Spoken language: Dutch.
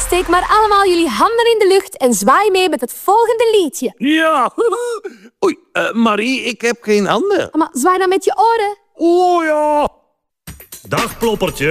steek maar allemaal jullie handen in de lucht en zwaai mee met het volgende liedje. Ja. Oei, Marie, ik heb geen handen. Maar zwaai dan met je oren. Oh ja. Dag, ploppertje.